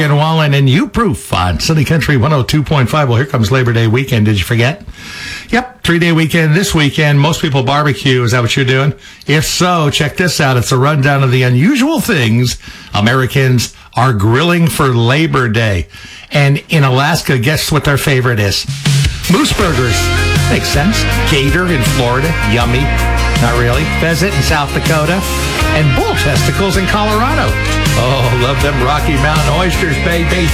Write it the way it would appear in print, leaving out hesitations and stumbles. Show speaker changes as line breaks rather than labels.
Morgan Wallen and You Proof on Sunny Country 102.5. Well, here comes Labor Day weekend. Did you forget? Yep, 3-day weekend this weekend. Most people barbecue. Is that what you're doing? If so, check this out. It's a rundown of the unusual things Americans are grilling for Labor Day. And in Alaska, guess what their favorite is? Moose burgers. Makes sense. Gator in Florida. Yummy. Not really. Pheasant in South Dakota. And bull testicles in Colorado. Oh, love them Rocky Mountain oysters, baby.